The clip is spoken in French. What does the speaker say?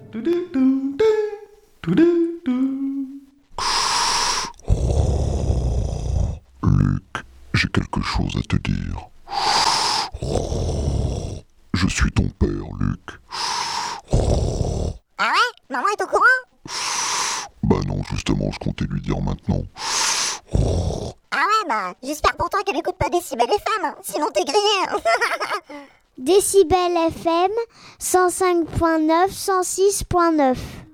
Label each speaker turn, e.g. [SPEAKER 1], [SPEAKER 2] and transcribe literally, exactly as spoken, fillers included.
[SPEAKER 1] Luc, j'ai quelque chose à te dire. Je suis ton père, Luc.
[SPEAKER 2] Ah ouais? Maman est au courant?
[SPEAKER 1] Bah non, justement, je comptais lui dire maintenant.
[SPEAKER 2] Ah ouais, bah, j'espère pour toi qu'elle écoute pas Décibel F M, sinon t'es grillé.
[SPEAKER 3] Décibel F M, cent cinq point neuf, cent six point neuf.